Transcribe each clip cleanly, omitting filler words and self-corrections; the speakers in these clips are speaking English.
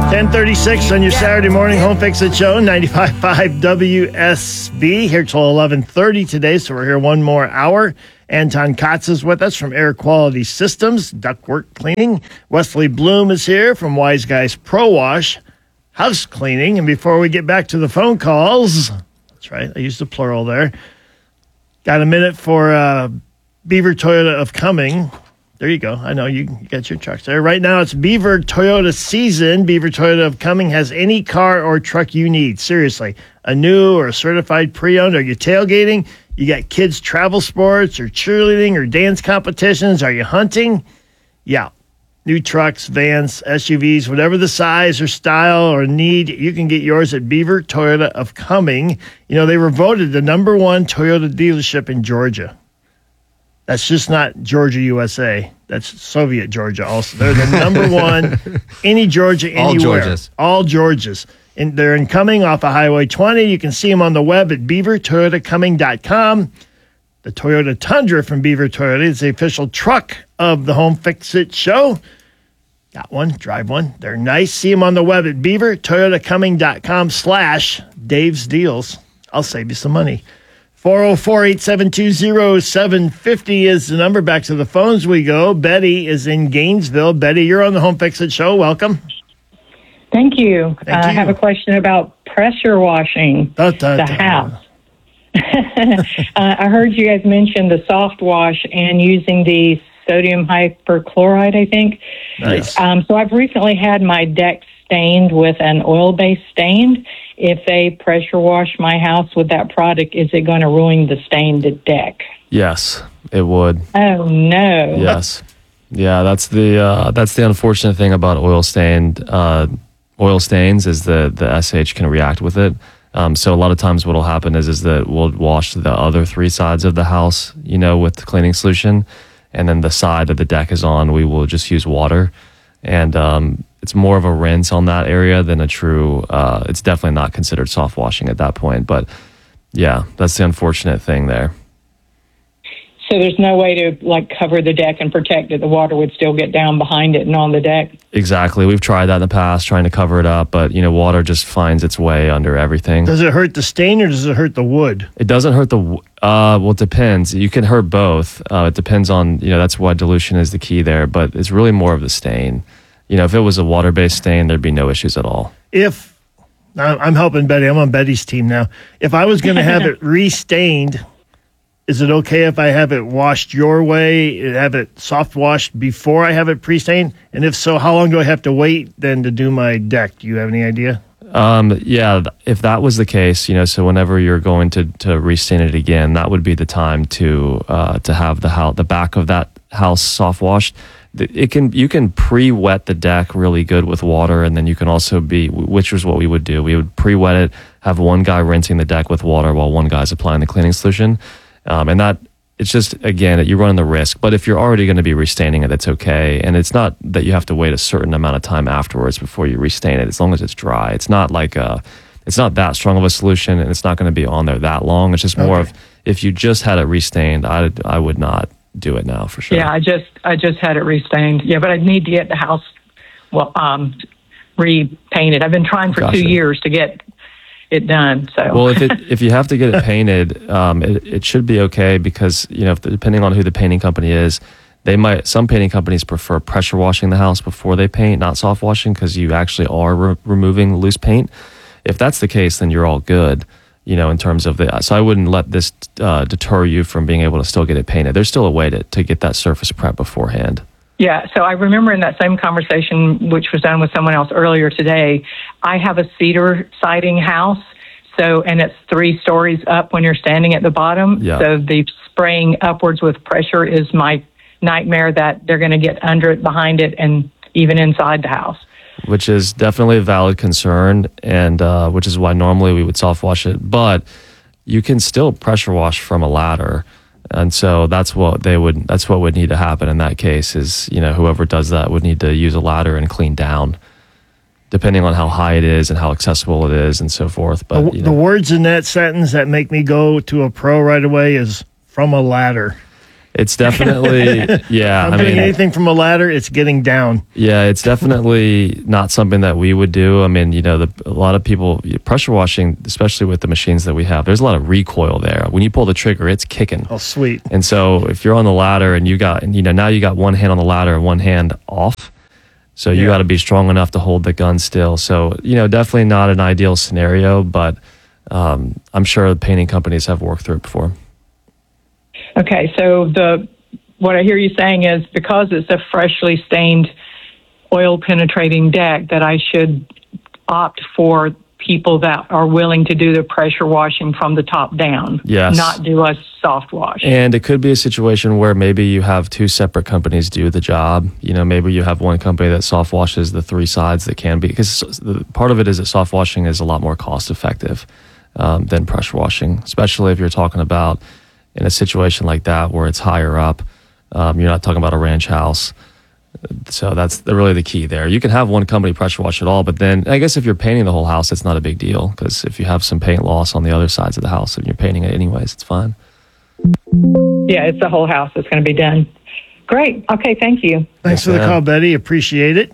10:36 on your Saturday morning Home Fix It show, 95.5 WSB, here till 11:30 today, so we're here one more hour. Anton Kotz is with us from Air Quality Systems, ductwork cleaning. Wesley Bloom is here from Wise Guys Pro Wash, house cleaning. And before we get back to the phone calls, that's right, I used the plural there. Got a minute for Beaver Toyota of Cumming. There you go. I know you got your trucks there. Right now, it's Beaver Toyota season. Beaver Toyota of Cumming has any car or truck you need. Seriously, a new or a certified pre-owned. Are you tailgating? You got kids' travel sports or cheerleading or dance competitions? Are you hunting? Yeah. New trucks, vans, SUVs, whatever the size or style or need, you can get yours at Beaver Toyota of Cumming. You know, they were voted the #1 Toyota dealership in Georgia. That's just not Georgia, USA. That's Soviet Georgia also. They're the #1, any Georgia, anywhere. All Georgias. And they're in Cumming off of Highway 20. You can see them on the web at beavertoyotacumming.com. The Toyota Tundra from Beaver Toyota is the official truck of the Home Fix It show. Got one, drive one. They're nice. See them on the web at beavertoyotacumming.com/Dave's Deals. I'll save you some money. 404-872-0750 is the number. Back to the phones we go. Betty is in Gainesville. Betty, you're on the Home Fix It show. Welcome. Thank you. I have a question about pressure washing the house. I heard you guys mention the soft wash and using the sodium hypochlorite, I think. Nice. So I've recently had my deck stained with an oil-based stain. If they pressure wash my house with that product, is it going to ruin the stained deck? Yes, it would. Oh no. Yes. Yeah, that's the unfortunate thing about oil stains is the SH can react with it. So a lot of times what will happen is that we'll wash the other three sides of the house, with the cleaning solution, and then the side of the deck is on, we will just use water. And it's more of a rinse on that area than a true, it's definitely not considered soft washing at that point. But yeah, that's the unfortunate thing there. So there's no way to cover the deck and protect it. The water would still get down behind it and on the deck. Exactly. We've tried that in the past, trying to cover it up, but water just finds its way under everything. Does it hurt the stain or does it hurt the wood? It doesn't hurt well, it depends. You can hurt both. It depends on, that's why dilution is the key there, but it's really more of the stain. If it was a water-based stain, there'd be no issues at all. I'm helping Betty. I'm on Betty's team now. If I was going to have it re-stained, is it okay if I have it washed your way, have it soft washed before I have it pre-stained? And if so, how long do I have to wait then to do my deck? Do you have any idea? Yeah, if that was the case, so whenever you're going to re-stain it again, that would be the time to have the back of that house soft washed. You can pre-wet the deck really good with water, and then you can also which is what we would do. We would pre-wet it, have one guy rinsing the deck with water while one guy's applying the cleaning solution. And that, it's just, again, you're running the risk. But if you're already going to be restaining it, it's okay. And it's not that you have to wait a certain amount of time afterwards before you restain it, as long as it's dry. It's not it's not that strong of a solution, and it's not going to be on there that long. It's just more of, if you just had it restained, I would not do it now for sure. Yeah, I just had it restained. Yeah, but I need to get the house repainted. I've been trying for 2 years to get it done. So well, if you have to get it painted, it should be okay, because depending on who the painting company is, some painting companies prefer pressure washing the house before they paint, not soft washing, because you actually are removing loose paint. If that's the case, then you're all good. In terms of so I wouldn't let this deter you from being able to still get it painted. There's still a way to get that surface prep beforehand. Yeah, so I remember in that same conversation, which was done with someone else earlier today, I have a cedar siding house, and it's 3 stories up when you're standing at the bottom. Yeah. So the spraying upwards with pressure is my nightmare, that they're going to get under it, behind it, and even inside the house. Which is definitely a valid concern, and which is why normally we would soft wash it. But you can still pressure wash from a ladder, and so that's what would need to happen in that case. Is whoever does that would need to use a ladder and clean down, depending on how high it is and how accessible it is, and so forth. But the words in that sentence that make me go to a pro right away is from a ladder. It's definitely, yeah. I'm I getting mean, anything from a ladder, it's getting down. yeah, it's definitely not something that we would do. I mean, you know, a lot of people, pressure washing, especially with the machines that we have, there's a lot of recoil there. When you pull the trigger, it's kicking. Oh, sweet. And so if you're on the ladder and now you got one hand on the ladder and one hand off, so you got to be strong enough to hold the gun still. So, definitely not an ideal scenario, but I'm sure the painting companies have worked through it before. Okay, so what I hear you saying is because it's a freshly stained, oil-penetrating deck, that I should opt for people that are willing to do the pressure washing from the top down, yes, not do a soft wash. And it could be a situation where maybe you have two separate companies do the job. Maybe you have one company that soft washes the three sides that can be, because part of it is that soft washing is a lot more cost effective than pressure washing, especially if you're talking about in a situation like that where it's higher up. You're not talking about a ranch house. So that's really the key there. You can have one company pressure wash it all, but then I guess if you're painting the whole house, it's not a big deal, because if you have some paint loss on the other sides of the house and you're painting it anyways, it's fine. Yeah, it's the whole house that's going to be done. Great. Okay, thank you. Thanks for the call, Betty. Appreciate it.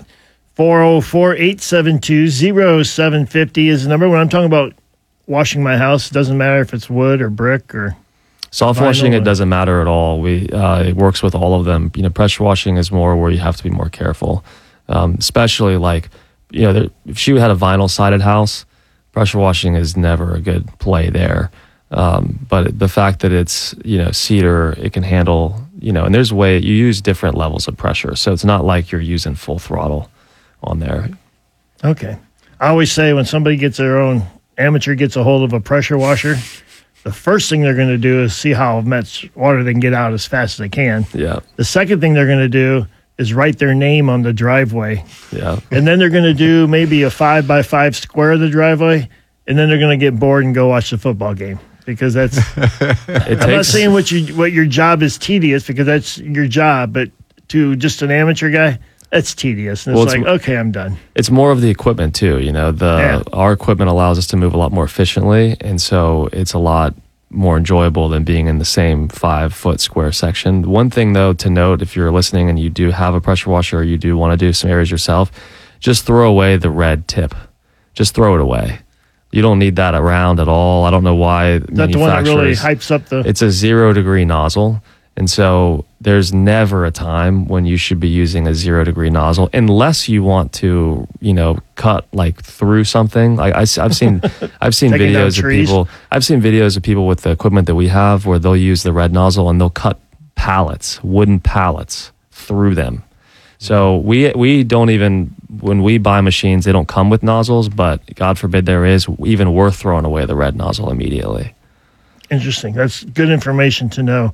404-872-0750 is the number. When I'm talking about washing my house, it doesn't matter if it's wood or brick or soft washing. It doesn't matter at all. It works with all of them. Pressure washing is more where you have to be more careful, especially like if she had a vinyl sided house, pressure washing is never a good play there. But the fact that it's cedar, it can handle and there's you use different levels of pressure, so it's not like you're using full throttle on there. Okay, I always say when somebody gets amateur gets a hold of a pressure washer, the first thing they're going to do is see how much water they can get out as fast as they can. Yeah. The second thing they're going to do is write their name on the driveway. Yeah. And then they're going to do maybe a 5x5 square of the driveway, and then they're going to get bored and go watch the football game, because that's. I'm not saying what your job is tedious, because that's your job, but to just an amateur guy, that's tedious. And it's okay, I'm done. It's more of the equipment too. Our equipment allows us to move a lot more efficiently, and so it's a lot more enjoyable than being in the same 5-foot square section. One thing though to note, if you're listening and you do have a pressure washer or you do want to do some areas yourself, just throw away the red tip. Just throw it away. You don't need that around at all. I don't know why. That's the one that really hypes up It's a 0-degree nozzle. And so there's never a time when you should be using a 0-degree nozzle unless you want to, cut like through something. I've seen videos of people. I've seen videos of people with the equipment that we have where they'll use the red nozzle and they'll cut wooden pallets through them. So we don't even, when we buy machines, they don't come with nozzles, but God forbid there is, even we're throwing away the red nozzle immediately. Interesting. That's good information to know.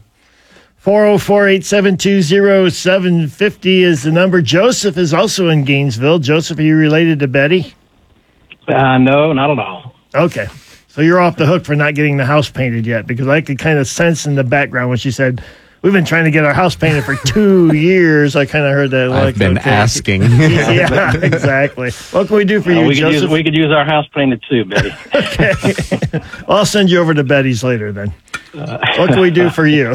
404-872-0750 is the number. Joseph is also in Gainesville. Joseph, are you related to Betty? No, not at all. Okay. So you're off the hook for not getting the house painted yet, because I could kind of sense in the background when she said, we've been trying to get our house painted for 2 years. I kind of heard that. I've been asking. Yeah, exactly. What can we do for you, Joseph? We could use our house painted too, Betty. Okay. Well, I'll send you over to Betty's later then. What can we do for you?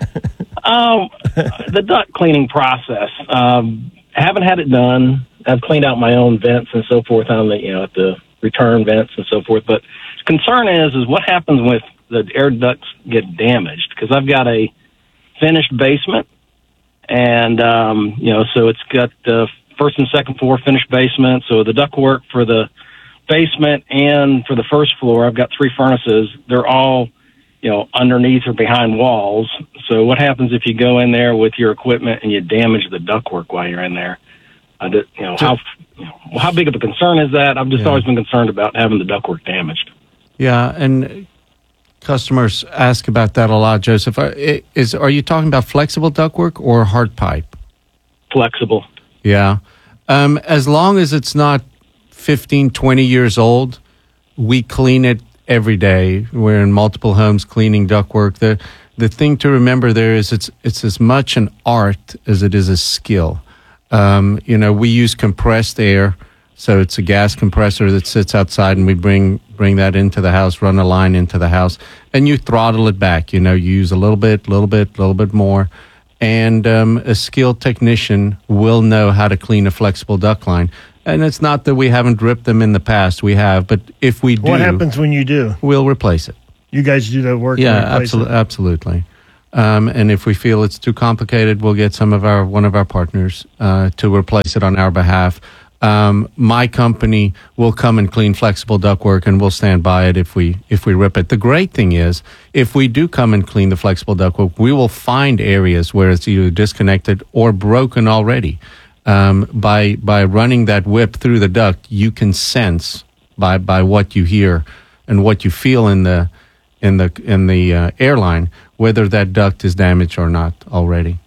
The duct cleaning process. Haven't had it done. I've cleaned out my own vents and so forth on the, at the return vents and so forth. But concern is what happens when the air ducts get damaged? Because I've got a finished basement, and so it's got the first and second floor finished basement. So the ductwork for the basement and for the first floor, I've got 3 furnaces. They're all underneath or behind walls. So what happens if you go in there with your equipment and you damage the ductwork while you're in there? How big of a concern is that? I've just always been concerned about having the ductwork damaged. Yeah, and customers ask about that a lot, Joseph. Are you talking about flexible ductwork or hard pipe? Flexible. Yeah. As long as it's not 15, 20 years old, we clean it every day. We're in multiple homes cleaning ductwork. The thing to remember there is it's as much an art as it is a skill. We use compressed air, so it's a gas compressor that sits outside, and we bring bring that into the house, run a line into the house, and you throttle it back. You use a little bit more. And a skilled technician will know how to clean a flexible duct line. And it's not that we haven't ripped them in the past. We have. But if we do... What happens when you do? We'll replace it. You guys do the work? Yeah, absolutely. And if we feel it's too complicated, we'll get one of our partners to replace it on our behalf. My company will come and clean flexible ductwork, and we'll stand by it if we rip it. The great thing is, if we do come and clean the flexible ductwork, we will find areas where it's either disconnected or broken already. By running that whip through the duct, you can sense by what you hear and what you feel in the airline whether that duct is damaged or not already.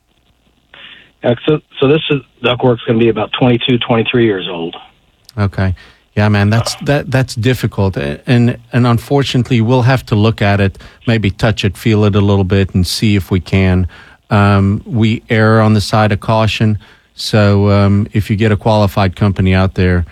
So this ductwork's going to be about 22, 23 years old. Okay. Yeah, man, that's difficult. And unfortunately, we'll have to look at it, maybe touch it, feel it a little bit, and see if we can. We err on the side of caution. So if you get a qualified company out there,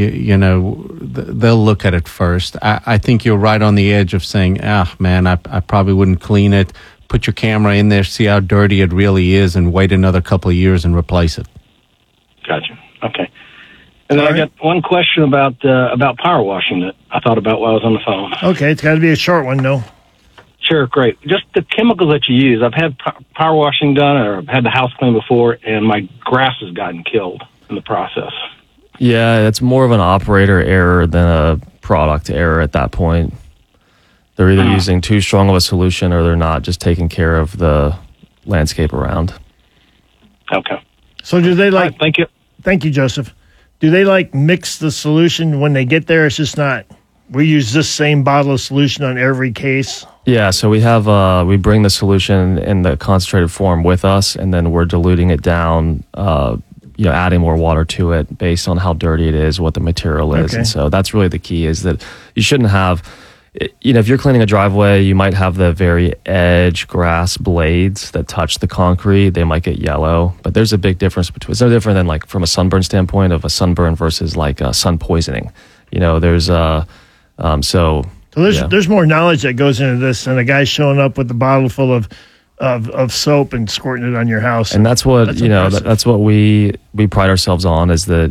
they'll look at it first. I think you're right on the edge of saying, man, I probably wouldn't clean it. Put your camera in there, see how dirty it really is, and wait another couple of years and replace it. Gotcha. Okay. And then I got one question about power washing that I thought about while I was on the phone. Okay, it's got to be a short one, though. Sure, great. Just the chemicals that you use. I've had power washing done, or I've had the house cleaned before, and my grass has gotten killed in the process. Yeah, it's more of an operator error than a product error at that point. They're either using too strong of a solution, or they're not just taking care of the landscape around. Okay. So do they Right, thank you. Thank you, Joseph. Do they mix the solution when they get there? It's just not, we use this same bottle of solution on every case? Yeah, so we have we bring the solution in the concentrated form with us, and then we're diluting it down, adding more water to it based on how dirty it is, what the material is. Okay. And so that's really the key, is that you shouldn't have, if you're cleaning a driveway, you might have the very edge grass blades that touch the concrete. They might get yellow, but there's a big difference between, it's no different than from a sunburn standpoint of a sunburn versus sun poisoning. There's So there's more knowledge that goes into this than a guy showing up with a bottle full of soap and squirting it on your house. And that's what impressive. that's what we pride ourselves on, is that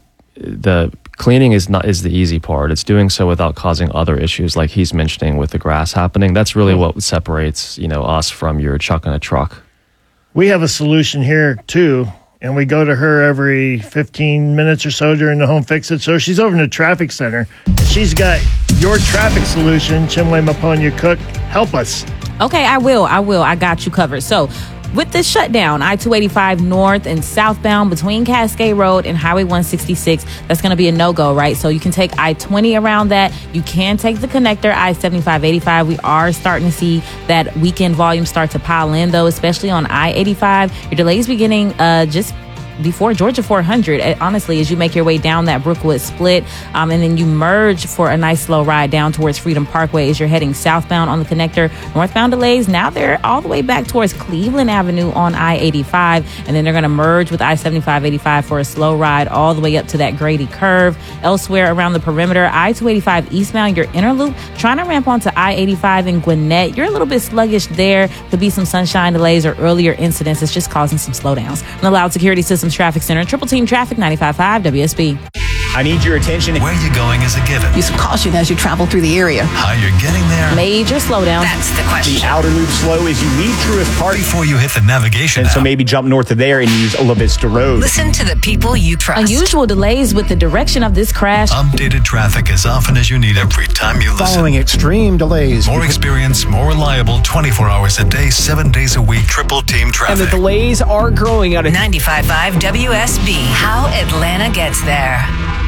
the cleaning is the easy part. It's doing so without causing other issues like he's mentioning with the grass happening. That's really what separates us from your chuck in a truck. We have a solution here too, and we go to her every 15 minutes or so during the Home Fix It. So she's over in the traffic center. She's got your traffic solution. Chinwe Maponya Cook, help us. Okay, I will. I got you covered. So, with this shutdown, I-285 north and southbound between Cascade Road and Highway 166, that's going to be a no-go, right? So you can take I-20 around that. You can take the connector, I-75-85. We are starting to see that weekend volume start to pile in, though, especially on I-85. Your delays beginning just before Georgia 400, honestly, as you make your way down that Brookwood split, and then you merge for a nice slow ride down towards Freedom Parkway as you're heading southbound on the connector. Northbound delays, now they're all the way back towards Cleveland Avenue on I-85, and then they're going to merge with I-75-85 for a slow ride all the way up to that Grady curve. Elsewhere around the perimeter, I-285 eastbound, your inner loop, trying to ramp onto I-85 in Gwinnett. You're a little bit sluggish there. Could be some sunshine delays or earlier incidents. It's just causing some slowdowns. From the Loud Security Systems Traffic Center, Triple Team Traffic, 95.5 WSB. I need your attention. Where you're going is a given. Use caution as you travel through the area. How you're getting there. Major slowdowns. That's the question. The outer loop slow as you leave Truist Park. Before you hit the navigation And so app. maybe jump north of there and use Ola Vista Road. Listen to the people you trust. Unusual delays with the direction of this crash. Updated traffic as often as you need every time you listen. Following extreme delays. More experience, more reliable, 24 hours a day, 7 days a week, Triple Team And Traffic. the delays are growing out of 95.5 WSB. How Atlanta gets there.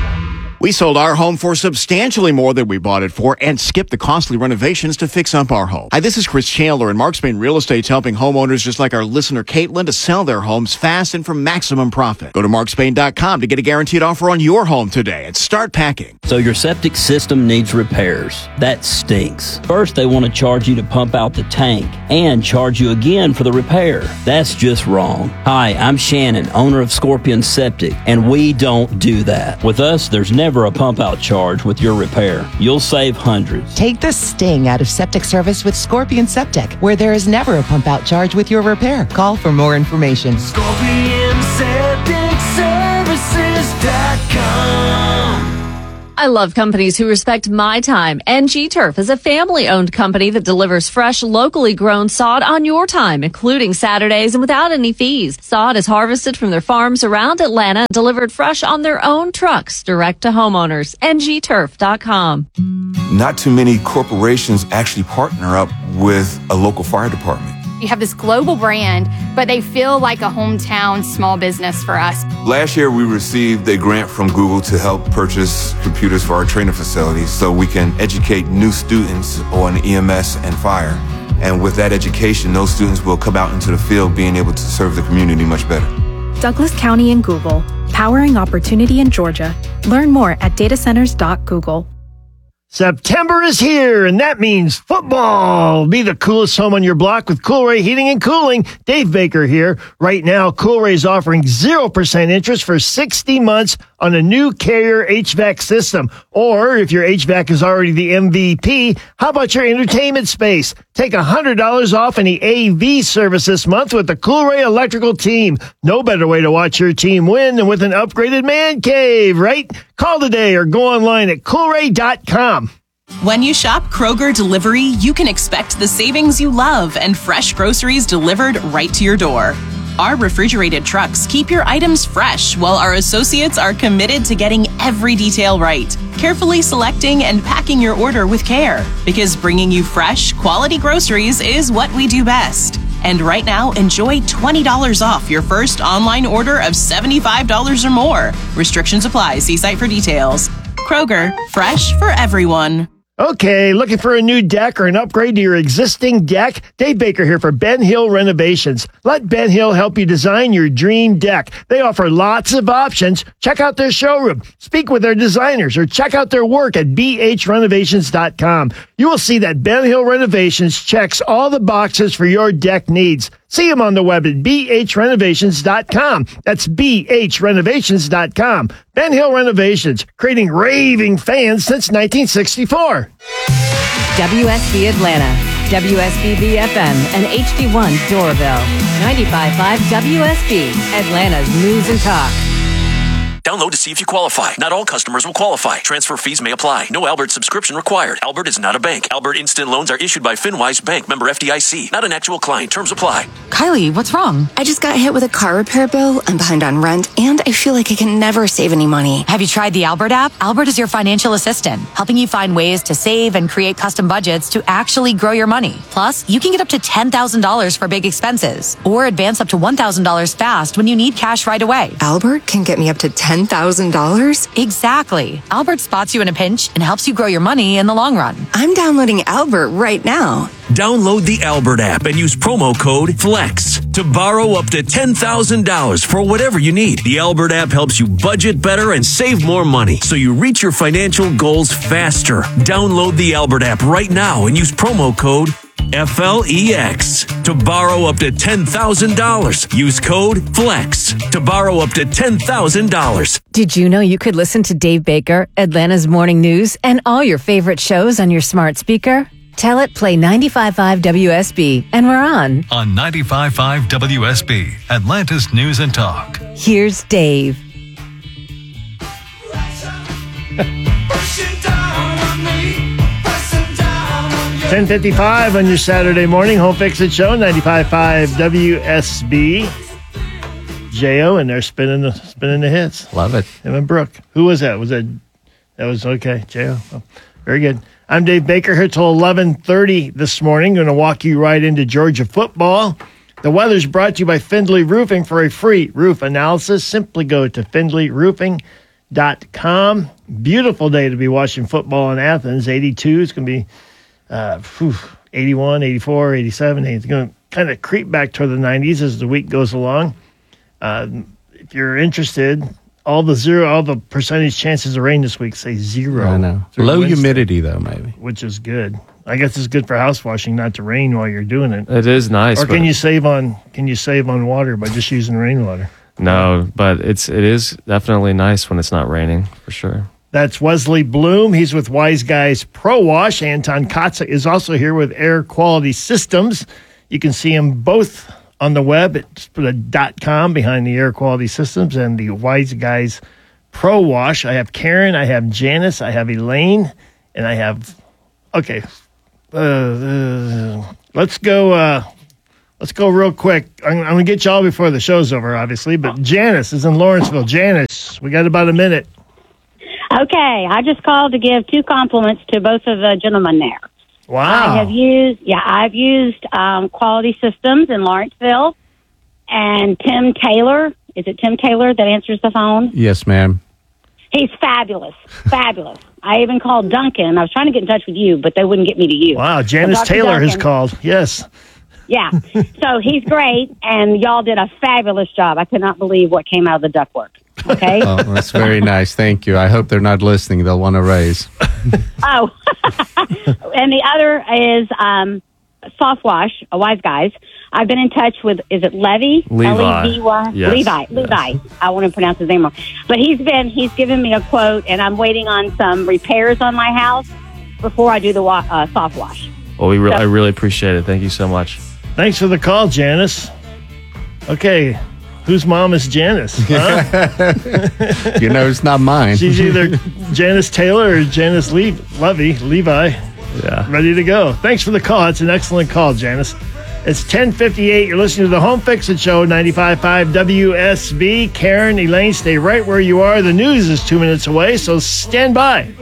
We sold our home for substantially more than we bought it for and skipped the costly renovations to fix up our home. Hi, this is Chris Chandler, and Mark Spain Real Estate's helping homeowners just like our listener Caitlin to sell their homes fast and for maximum profit. Go to markspain.com to get a guaranteed offer on your home today and start packing. So your septic system needs repairs. That stinks. First, they want to charge you to pump out the tank and charge you again for the repair. That's just wrong. Hi, I'm Shannon, owner of Scorpion Septic, and we don't do that. With us, there's never never a pump out charge with your repair. You'll save hundreds. Take the sting out of septic service with Scorpion Septic, where there is never a pump out charge with your repair. Call for more information. ScorpionSepticServices.com. I love companies who respect my time. NG Turf is a family-owned company that delivers fresh, locally grown sod on your time, including Saturdays and without any fees. Sod is harvested from their farms around Atlanta and delivered fresh on their own trucks, direct to homeowners. NGTurf.com. Not too many corporations actually partner up with a local fire department. You have this global brand, but they feel like a hometown small business for us. Last year, we received a grant from Google to help purchase computers for our training facilities so we can educate new students on EMS and fire. And with that education, those students will come out into the field being able to serve the community much better. Douglas County and Google, powering opportunity in Georgia. Learn more at datacenters.google. September is here, and that means football. Be the coolest home on your block with Coolray Heating and Cooling. Dave Baker here. Right now, Coolray is offering 0% interest for 60 months on a new Carrier HVAC system. Or if your HVAC is already the MVP, how about your entertainment space? Take $100 off any AV service this month with the Coolray Electrical Team. No better way to watch your team win than with an upgraded man cave, right? Call today or go online at Coolray.com. When you shop Kroger Delivery, you can expect the savings you love and fresh groceries delivered right to your door. Our refrigerated trucks keep your items fresh, while our associates are committed to getting every detail right, carefully selecting and packing your order with care. Because bringing you fresh, quality groceries is what we do best. And right now, enjoy $20 off your first online order of $75 or more. Restrictions apply. See site for details. Kroger, fresh for everyone. Okay, looking for a new deck or an upgrade to your existing deck? Dave Baker here for Ben Hill Renovations. Let Ben Hill help you design your dream deck. They offer lots of options. Check out their showroom, speak with their designers, or check out their work at bhrenovations.com. You will see that Ben Hill Renovations checks all the boxes for your deck needs. See them on the web at bhrenovations.com. That's bhrenovations.com. Ben Hill Renovations, creating raving fans since 1964. WSB Atlanta, WSB BFM, and HD1 Doraville. 95.5 WSB, Atlanta's News and Talk. Download to see if you qualify. Not all customers will qualify. Transfer fees may apply. No Albert subscription required. Albert is not a bank. Albert Instant Loans are issued by FinWise Bank, member FDIC. Not an actual client. Terms apply. Kylie, what's wrong? I just got hit with a car repair bill. I'm behind on rent, and I feel like I can never save any money. Have you tried the Albert app? Albert is your financial assistant, helping you find ways to save and create custom budgets to actually grow your money. Plus, you can get up to $10,000 for big expenses, or advance up to $1,000 fast when you need cash right away. Albert can get me up to $10,000? Exactly. Albert spots you in a pinch and helps you grow your money in the long run. I'm downloading Albert right now. Download the Albert app and use promo code FLEX to borrow up to $10,000 for whatever you need. The Albert app helps you budget better and save more money so you reach your financial goals faster. Download the Albert app right now and use promo code FLEX to borrow up to $10,000. Use code FLEX to borrow up to $10,000. Did you know you could listen to Dave Baker, Atlanta's Morning News, and all your favorite shows on your smart speaker? Tell it play 95.5 WSB, and we're on. On 95.5 WSB, Atlanta's News and Talk. Here's Dave. 10:55 on your Saturday morning. Home Fix It Show, 95.5 WSB. J.O. and they're spinning the hits. Love it. Him and Brooke. Who was that? That was okay. J.O. Oh, very good. I'm Dave Baker here till 11:30 this morning. Going to walk you right into Georgia football. The weather's brought to you by Findlay Roofing. For a free roof analysis, simply go to findlayroofing.com. Beautiful day to be watching football in Athens. 82. It's going to be 81, 84, 87. It's going to kind of creep back toward the 90s as the week goes along. If you're interested, all the percentage chances of rain this week say 0. I know. Low humidity, though, maybe. Which is good. I guess it's good for house washing not to rain while you're doing it. It is nice. Or can you save on water by just using rainwater? No, but it is definitely nice when it's not raining, for sure. That's Wesley Bloom. He's with Wise Guys Pro Wash. Anton Kotza is also here with Air Quality Systems. You can see them both on the web. Just put a .com behind the Air Quality Systems and the Wise Guys Pro Wash. I have Karen, I have Janice, I have Elaine, and I have... Okay. Let's go real quick. I'm going to get y'all before the show's over, obviously, but Janice is in Lawrenceville. Janice, we got about a minute. Okay, I just called to give 2 compliments to both of the gentlemen there. Wow. I've used Quality Systems in Lawrenceville, and Tim Taylor. Is it Tim Taylor that answers the phone? Yes, ma'am. He's fabulous, fabulous. I even called Duncan. I was trying to get in touch with you, but they wouldn't get me to you. Wow, Janice So Dr. Taylor Duncan, has called. Yes. Yeah, so he's great, and y'all did a fabulous job. I could not believe what came out of the ductwork. Okay? Oh, that's very nice. Thank you. I hope they're not listening. They'll want to raise. Oh, and the other is Soft Wash, Wise Guys. I've been in touch with, is it Levi? Levi. L-E-V-Y? Yes. Levi. Levi. I want to pronounce his name wrong. But he's given me a quote, and I'm waiting on some repairs on my house before I do the soft wash. Well, I really appreciate it. Thank you so much. Thanks for the call, Janice. Okay, whose mom is Janice? Huh? You know, it's not mine. She's either Janice Taylor or Janice Levi. Yeah. Ready to go. Thanks for the call. It's an excellent call, Janice. It's 10:58. You're listening to the Home Fix-It Show, 95.5 WSB. Karen, Elaine, stay right where you are. The news is 2 minutes away, so stand by.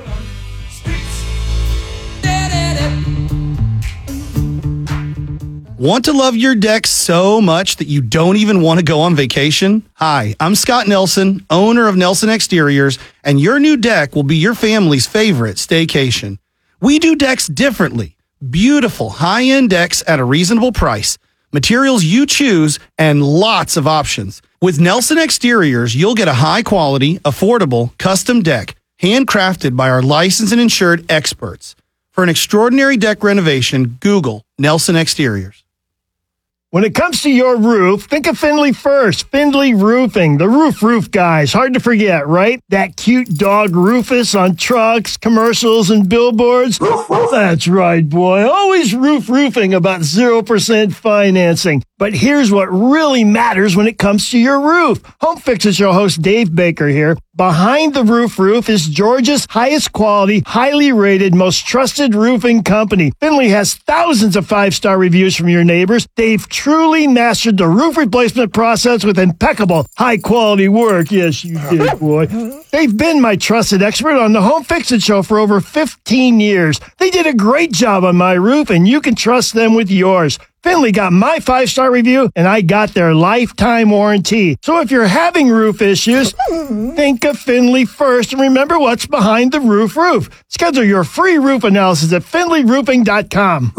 Want to love your deck so much that you don't even want to go on vacation? Hi, I'm Scott Nelson, owner of Nelson Exteriors, and your new deck will be your family's favorite staycation. We do decks differently. Beautiful high-end decks at a reasonable price, materials you choose, and lots of options. With Nelson Exteriors, you'll get a high-quality, affordable, custom deck, handcrafted by our licensed and insured experts. For an extraordinary deck renovation, Google Nelson Exteriors. When it comes to your roof, think of Findlay first. Findlay Roofing, the roof guys. Hard to forget, right? That cute dog Rufus on trucks, commercials, and billboards. That's right, boy. Always roofing about 0% financing. But here's what really matters when it comes to your roof. Home Fix-It Show host Dave Baker here. Behind the Roof is Georgia's highest quality, highly rated, most trusted roofing company. Findlay has thousands of 5-star reviews from your neighbors. They've truly mastered the roof replacement process with impeccable, high-quality work. Yes, you did, boy. They've been my trusted expert on the Home Fix-It Show for over 15 years. They did a great job on my roof, and you can trust them with yours. Findlay got my 5-star review, and I got their lifetime warranty. So if you're having roof issues, think of Findlay first, and remember what's behind the roof. Schedule your free roof analysis at FindlayRoofing.com.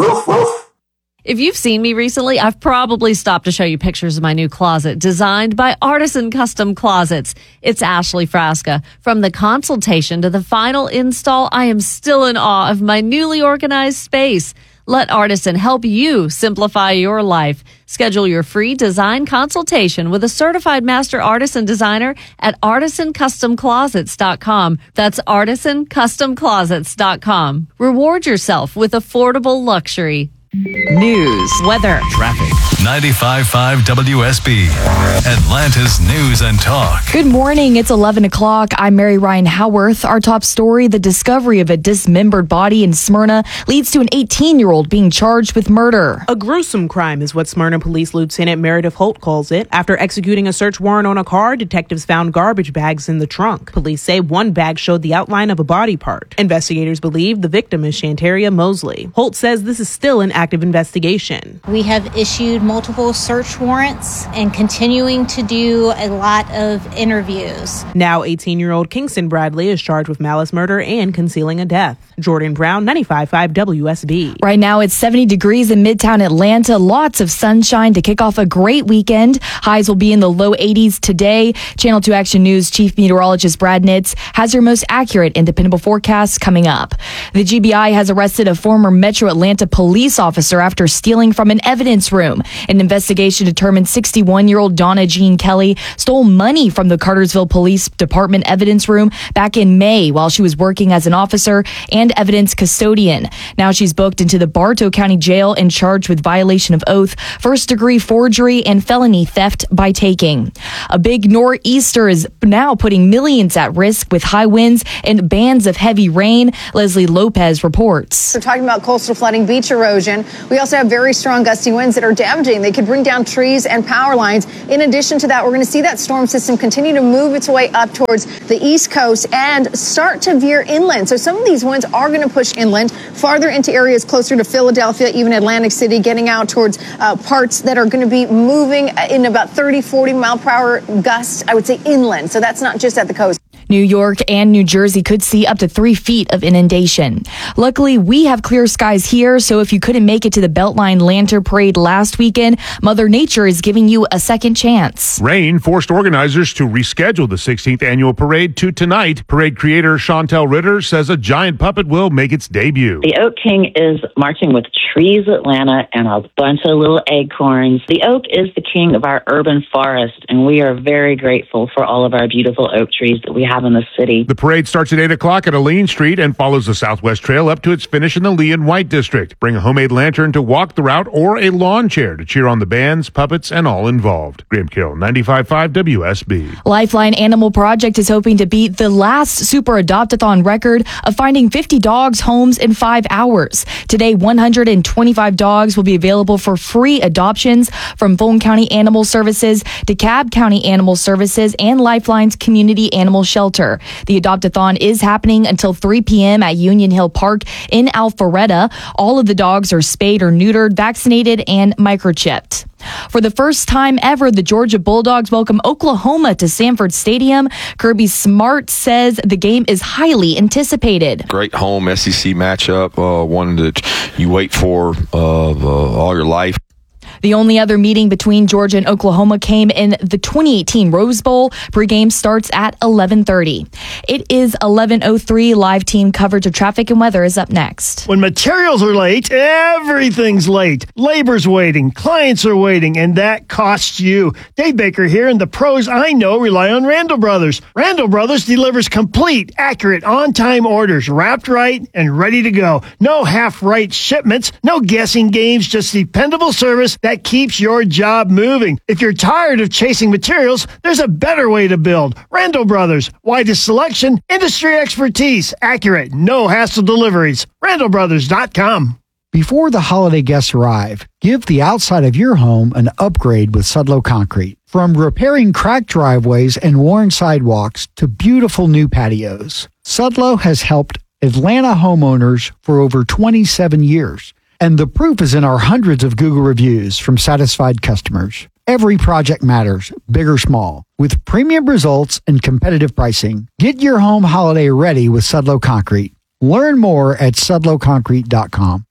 If you've seen me recently, I've probably stopped to show you pictures of my new closet designed by Artisan Custom Closets. It's Ashley Frasca. From the consultation to the final install, I am still in awe of my newly organized space. Let Artisan help you simplify your life. Schedule your free design consultation with a certified master artisan designer at artisancustomclosets.com. That's artisancustomclosets.com. Reward yourself with affordable luxury. News, weather, traffic. 95.5 WSB, Atlanta's News and Talk. Good morning. It's 11 o'clock. I'm Mary Ryan Howarth. Our top story, the discovery of a dismembered body in Smyrna leads to an 18-year-old being charged with murder. A gruesome crime is what Smyrna Police Lieutenant Meredith Holt calls it. After executing a search warrant on a car, detectives found garbage bags in the trunk. Police say one bag showed the outline of a body part. Investigators believe the victim is Shantaria Mosley. Holt says this is still an active investigation. We have issued multiple search warrants and continuing to do a lot of interviews. Now 18-year-old Kingston Bradley is charged with malice murder and concealing a death. Jordan Brown, 95.5 WSB. Right now it's 70 degrees in Midtown Atlanta. Lots of sunshine to kick off a great weekend. Highs will be in the low 80s today. Channel 2 Action News Chief Meteorologist Brad Nitz has your most accurate and dependable forecasts coming up. The GBI has arrested a former Metro Atlanta police officer officer after stealing from an evidence room. An investigation determined 61-year-old Donna Jean Kelly stole money from the Cartersville Police Department evidence room back in May while she was working as an officer and evidence custodian. Now she's booked into the Bartow County Jail and charged with violation of oath, first-degree forgery, and felony theft by taking. A big nor'easter is now putting millions at risk with high winds and bands of heavy rain. Leslie Lopez reports. We're talking about coastal flooding, beach erosion. We also have very strong gusty winds that are damaging. They could bring down trees and power lines. In addition to that, we're going to see that storm system continue to move its way up towards the east coast and start to veer inland. So some of these winds are going to push inland, farther into areas closer to Philadelphia, even Atlantic City, getting out towards parts that are going to be moving in about 30, 40 mile per hour gusts, I would say inland. So that's not just at the coast. New York and New Jersey could see up to 3 feet of inundation. Luckily, we have clear skies here, so if you couldn't make it to the Beltline Lantern Parade last weekend, Mother Nature is giving you a second chance. Rain forced organizers to reschedule the 16th annual parade to tonight. Parade creator Chantel Ritter says a giant puppet will make its debut. The Oak King is marching with Trees Atlanta and a bunch of little acorns. The oak is the king of our urban forest, and we are very grateful for all of our beautiful oak trees that we have in the city. The parade starts at 8 o'clock at Alene Street and follows the Southwest Trail up to its finish in the Lee and White District. Bring a homemade lantern to walk the route or a lawn chair to cheer on the bands, puppets, and all involved. Graham Carroll, 95.5 WSB. Lifeline Animal Project is hoping to beat the last Super Adopt-a-thon record of finding 50 dogs' homes in 5 hours. Today, 125 dogs will be available for free adoptions from Fulton County Animal Services, DeKalb County Animal Services, and Lifeline's Community Animal Shelter. The Adopt-a-thon is happening until 3 p.m. at Union Hill Park in Alpharetta. All of the dogs are spayed or neutered, vaccinated, and microchipped. For the first time ever, the Georgia Bulldogs welcome Oklahoma to Sanford Stadium. Kirby Smart says the game is highly anticipated. Great home SEC matchup, one that you wait for all your life. The only other meeting between Georgia and Oklahoma came in the 2018 Rose Bowl. Pregame starts at 11:30. It is 11:03. Live team coverage of traffic and weather is up next. When materials are late, everything's late. Labor's waiting, clients are waiting, and that costs you. Dave Baker here, and the pros I know rely on Randall Brothers. Randall Brothers delivers complete, accurate, on-time orders, wrapped right and ready to go. No half-right shipments, no guessing games, just dependable service that keeps your job moving. If you're tired of chasing materials, there's a better way to build. Randall Brothers. Widest selection, industry expertise, accurate, no hassle deliveries. RandallBrothers.com. Before the holiday guests arrive, give the outside of your home an upgrade with Sudlow Concrete. From repairing cracked driveways and worn sidewalks to beautiful new patios, Sudlow has helped Atlanta homeowners for over 27 years. And the proof is in our hundreds of Google reviews from satisfied customers. Every project matters, big or small. With premium results and competitive pricing, get your home holiday ready with Sudlow Concrete. Learn more at sudlowconcrete.com.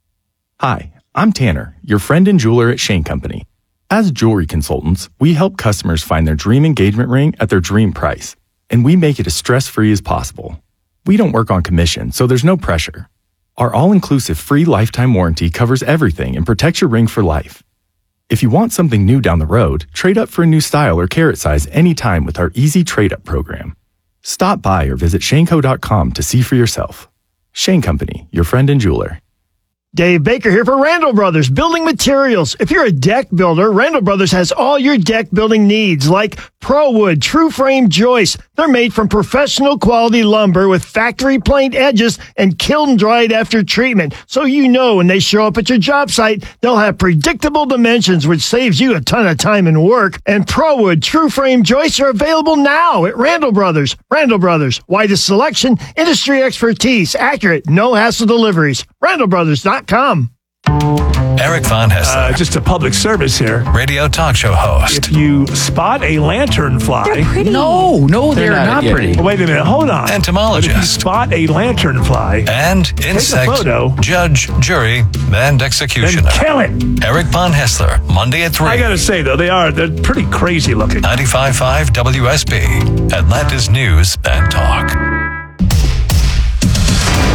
Hi, I'm Tanner, your friend and jeweler at Shane Company. As jewelry consultants, we help customers find their dream engagement ring at their dream price, and we make it as stress-free as possible. We don't work on commission, so there's no pressure. Our all-inclusive free lifetime warranty covers everything and protects your ring for life. If you want something new down the road, trade up for a new style or carat size anytime with our easy trade-up program. Stop by or visit shaneco.com to see for yourself. Shane Company, your friend and jeweler. Dave Baker here for Randall Brothers Building Materials. If you're a deck builder, Randall Brothers has all your deck building needs, like ProWood, True Frame joists. They're made from professional quality lumber with factory planed edges and kiln dried after treatment. So you know when they show up at your job site, they'll have predictable dimensions, which saves you a ton of time and work. And ProWood, True Frame joists are available now at Randall Brothers. Randall Brothers, widest selection, industry expertise, accurate, no hassle deliveries. RandallBrothers.com. Eric Von Hessler. Just a public service here. Radio talk show host. If you spot a lanternfly. They're pretty. No, they're not pretty. Oh, wait a minute, hold on. Entomologist. If you spot a lanternfly. And insect. Take a photo. Judge, jury, and executioner. Then kill it. Eric Von Hessler, Monday at 3. I gotta say, though, they're pretty crazy looking. 95.5 WSB. Atlanta's News and Talk.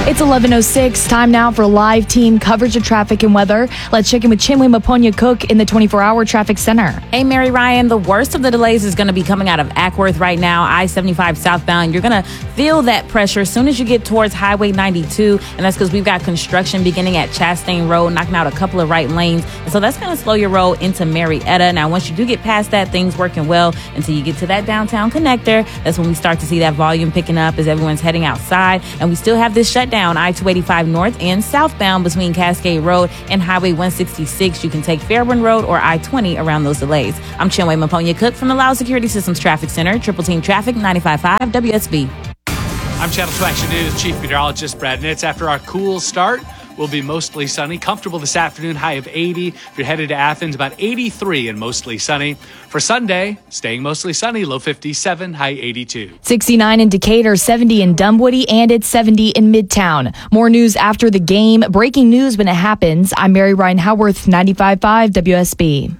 It's 11:06. Time now for live team coverage of traffic and weather. Let's check in with Chinwe Maponya Cook in the 24-hour traffic center. Hey, Mary Ryan. The worst of the delays is going to be coming out of Ackworth right now. I-75 southbound. You're going to feel that pressure as soon as you get towards Highway 92. And that's because we've got construction beginning at Chastain Road, knocking out a couple of right lanes. And so that's going to slow your road into Marietta. Now, once you do get past that, things working well until you get to that downtown connector. That's when we start to see that volume picking up as everyone's heading outside. And we still have this shutdown. I-285 north and southbound between Cascade Road and Highway 166. You can take Fairburn Road or I-20 around those delays. I'm Chinwe Maponya Cook from the Loud Security Systems Traffic Center, Triple Team Traffic, 95.5 WSB. I'm Channel 2 Action News Chief Meteorologist Brad Nitz. After our cool start, we'll be mostly sunny. Comfortable this afternoon, high of 80. If you're headed to Athens, about 83 and mostly sunny. For Sunday, staying mostly sunny, low 57, high 82. 69 in Decatur, 70 in Dunwoody, and it's 70 in Midtown. More news after the game. Breaking news when it happens. I'm Mary Ryan Howarth, 95.5 WSB.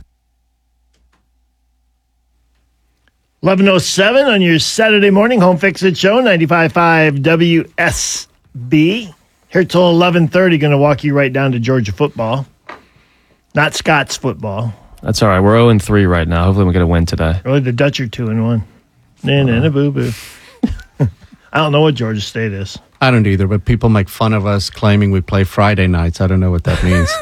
11:07 on your Saturday morning Home Fix It Show, 95.5 WSB. Here till 11:30, going to walk you right down to Georgia football. Not Scott's football. That's all right. We're 0-3 right now. Hopefully we get a win today. Really, the Dutch are 2-1. Nah, boo-boo. I don't know what Georgia State is. I don't either, but people make fun of us claiming we play Friday nights. I don't know what that means.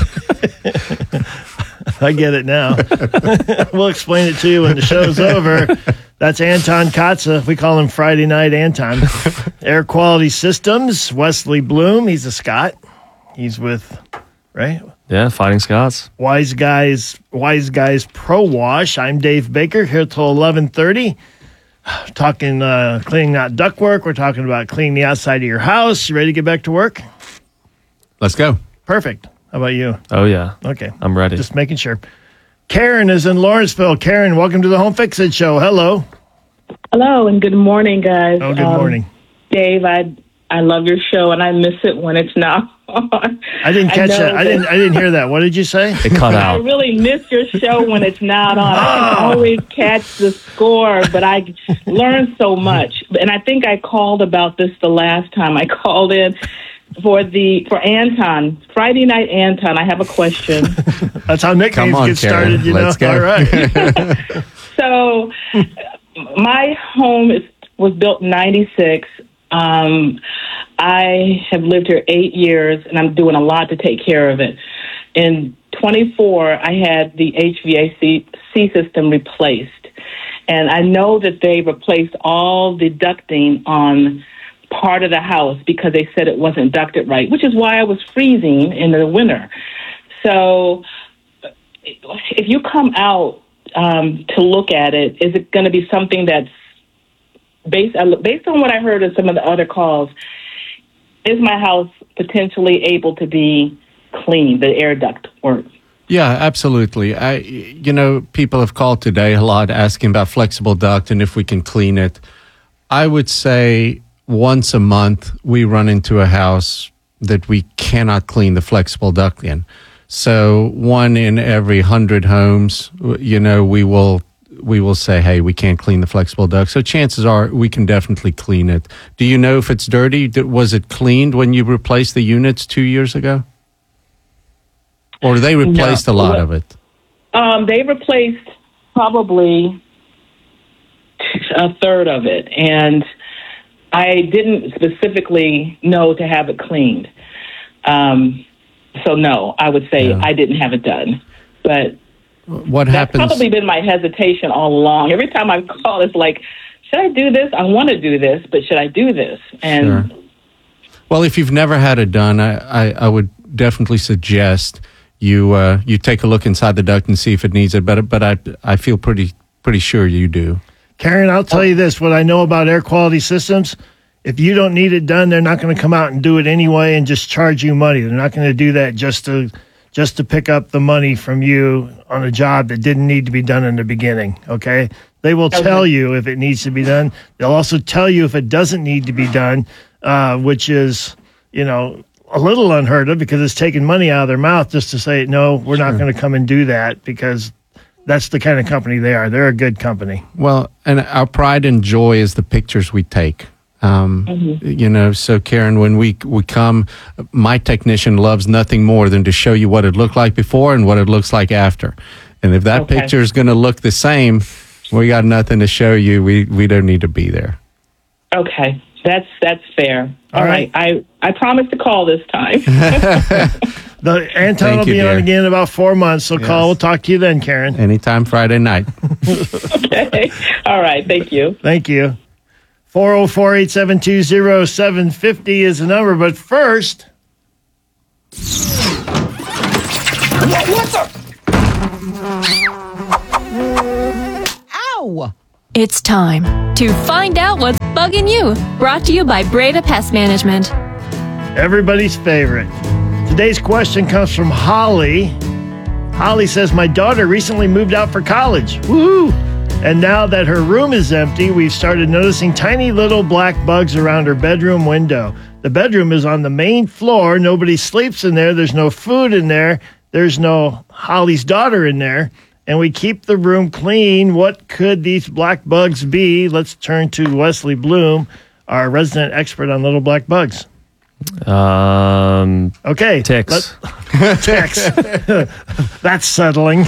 I get it now. We'll explain it to you when the show's over. That's Anton Kotza. We call him Friday Night Anton. Air Quality Systems, Wesley Bloom. He's a Scot. He's with, right? Yeah, Fighting Scots. Wise Guys Pro Wash. I'm Dave Baker, here till 11:30. Talking cleaning out ductwork. We're talking about cleaning the outside of your house. You ready to get back to work? Let's go. Perfect. How about you? Oh, yeah. Okay. I'm ready. Just making sure. Karen is in Lawrenceville. Karen, welcome to the Home Fix It Show. Hello. Hello, and good morning, guys. Oh, good morning. Dave, I love your show, and I miss it when it's not on. I didn't catch that. I didn't hear that. What did you say? It cut out. I really miss your show when it's not on. I can always catch the score, but I learn so much. And I think I called about this the last time I called in. For Anton, Friday Night Anton, I have a question. That's how nicknames get started, you Let's know. go. All right. So, my home was built in 96. I have lived here 8 years, and I'm doing a lot to take care of it. In 24, I had the HVAC system replaced, and I know that they replaced all the ducting on part of the house because they said it wasn't ducted right, which is why I was freezing in the winter. So if you come out to look at it, is it going to be something that's based on what I heard in some of the other calls, is my house potentially able to be cleaned, the air duct work? Yeah, absolutely. People have called today a lot asking about flexible duct and if we can clean it. I would say once a month, we run into a house that we cannot clean the flexible duct in. So 1 in every 100 homes, we will say, hey, we can't clean the flexible duct. So chances are we can definitely clean it. Do you know if it's dirty? Was it cleaned when you replaced the units 2 years ago? Or they replaced a lot of it? They replaced probably a third of it. And I didn't specifically know to have it cleaned. So, no, I would say I didn't have it done. But what that's happens? probably been my hesitation all along. Every time I've called, it's like, should I do this? I want to do this, but should I do this? And Sure. Well, if you've never had it done, I would definitely suggest you take a look inside the duct and see if it needs it. But I feel pretty sure you do. Karen, I'll tell you this. What I know about air quality systems, if you don't need it done, they're not going to come out and do it anyway and just charge you money. They're not going to do that just to pick up the money from you on a job that didn't need to be done in the beginning, okay? They will tell you if it needs to be done. They'll also tell you if it doesn't need to be done, which is, a little unheard of because it's taking money out of their mouth just to say, no, we're not going to come and do that because that's the kind of company they are. They're a good company. Well, and our pride and joy is the pictures we take. So Karen, when we come, my technician loves nothing more than to show you what it looked like before and what it looks like after. And if that picture is going to look the same, we got nothing to show you. We don't need to be there. Okay, that's fair. All right. I promise to call this time. Anton will be on again in about 4 months, so call. We'll talk to you then, Karen. Anytime Friday night. Okay. All right. Thank you. Thank you. 404-872-0750 is the number, but first... What the? Ow! It's time to find out what's bugging you. Brought to you by Breda Pest Management. Everybody's favorite. Today's question comes from Holly. Holly says, my daughter recently moved out for college. Woohoo! And now that her room is empty, we've started noticing tiny little black bugs around her bedroom window. The bedroom is on the main floor. Nobody sleeps in there. There's no food in there. There's no Holly's daughter in there. And we keep the room clean. What could these black bugs be? Let's turn to Wesley Bloom, our resident expert on little black bugs. Okay. Ticks. Ticks. That's settling.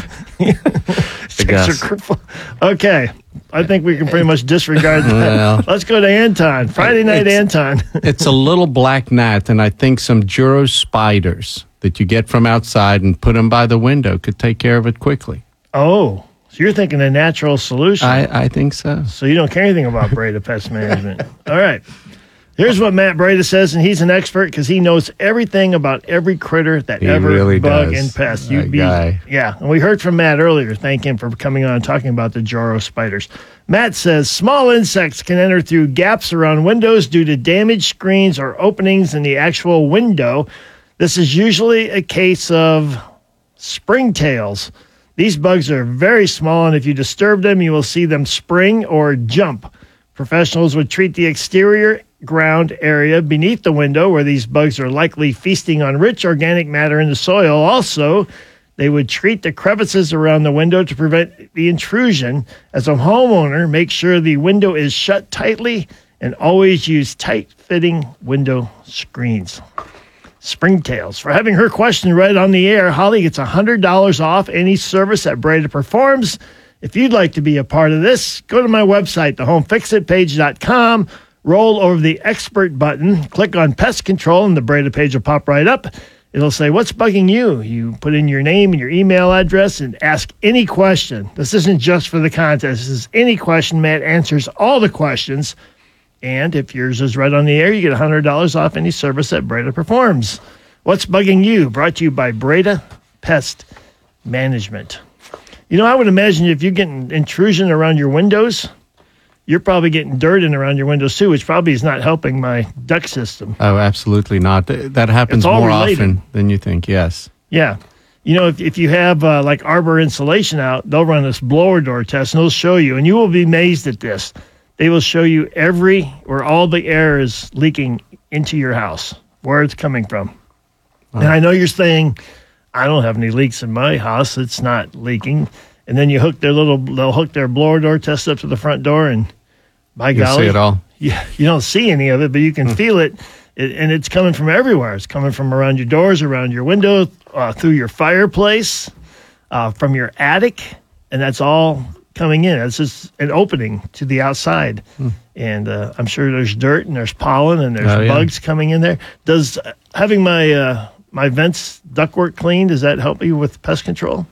Okay. I think we can pretty much disregard that. Well. Let's go to Anton. Friday night, Anton. It's a little black gnat, and I think some Duro spiders that you get from outside and put them by the window could take care of it quickly. Oh, so you're thinking a natural solution. I think so. So you don't care anything about Breda Pest Management. All right. Here's what Matt Breda says, and he's an expert because he knows everything about every critter that ever really bug does. and pest. Guy. Yeah, and we heard from Matt earlier. Thank him for coming on and talking about the Joro spiders. Matt says small insects can enter through gaps around windows due to damaged screens or openings in the actual window. This is usually a case of springtails. These bugs are very small, and if you disturb them, you will see them spring or jump. Professionals would treat the exterior ground area beneath the window where these bugs are likely feasting on rich organic matter in the soil. Also, they would treat the crevices around the window to prevent the intrusion. As a homeowner, make sure the window is shut tightly and always use tight-fitting window screens. Springtails. For having her question read on the air, Holly gets $100 off any service that Breda performs. If you'd like to be a part of this, go to my website, thehomefixitpage.com, roll over the expert button, click on pest control, and the Breda page will pop right up. It'll say, what's bugging you? You put in your name and your email address and ask any question. This isn't just for the contest. This is any question. Matt answers all the questions. And if yours is read on the air, you get $100 off any service that Breda performs. What's bugging you? Brought to you by Breda Pest Management. You know, I would imagine if you get an intrusion around your windows, you're probably getting dirt in around your windows too, which probably is not helping my duct system. Oh, absolutely not. That happens more often than you think, yes. Yeah. You know, if you have like Arbor insulation out, they'll run this blower door test and they'll show you, and you will be amazed at this. They will show you where all the air is leaking into your house, where it's coming from. Oh. And I know you're saying, I don't have any leaks in my house. It's not leaking. And then they'll hook their blower door test up to the front door, and by golly, see it all. You don't see any of it, but you can feel it, and it's coming from everywhere. It's coming from around your doors, around your window, through your fireplace, from your attic, and that's all coming in. It's just an opening to the outside. And I'm sure there's dirt and there's pollen and there's bugs coming in there. Does having my vents ductwork cleaned, does that help you with pest control?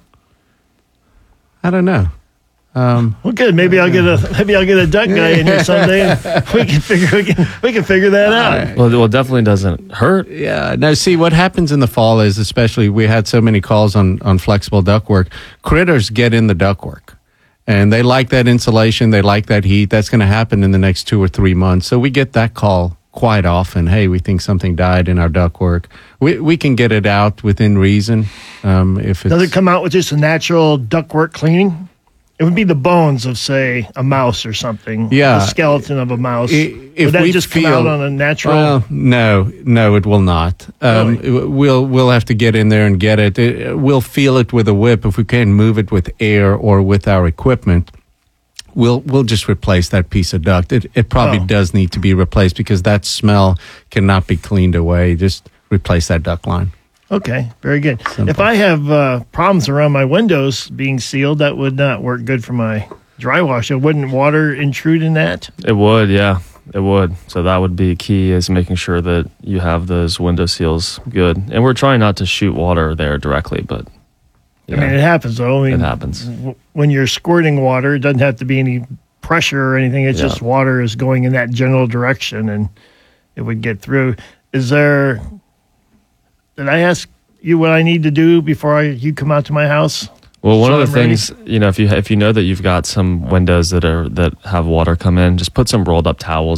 I don't know. Well, good. Maybe I'll get a duck guy in here someday, and we can figure that out. Well, it definitely doesn't hurt. Yeah. Now, see, what happens in the fall is, especially, we had so many calls on flexible ductwork. Critters get in the ductwork, and they like that insulation. They like that heat. That's going to happen in the next 2 or 3 months. So we get that call quite often. Hey, we think something died in our ductwork. We can get it out within reason. If does it come out with just a natural ductwork cleaning? It would be the bones of, say, a mouse or something. Yeah, the skeleton of a mouse. If would that just come out on a natural? Well, no, it will not. Really? We'll have to get in there and get it. We'll feel it with a whip if we can't move it with air or with our equipment. we'll just replace that piece of duct. It probably does need to be replaced because that smell cannot be cleaned away. Just replace that duct line. Okay, very good. If I have problems around my windows being sealed, that would not work good for my dry wash. Wouldn't water intrude in that? It would, yeah. It would. So that would be key, is making sure that you have those window seals good. And we're trying not to shoot water there directly, but I mean, it happens though. It happens. When you're squirting water, it doesn't have to be any pressure or anything. It's just water is going in that general direction and it would get through. Did I ask you what I need to do before you come out to my house? Well, one of the things, if you know that you've got some windows that have water come in, just put some rolled up towels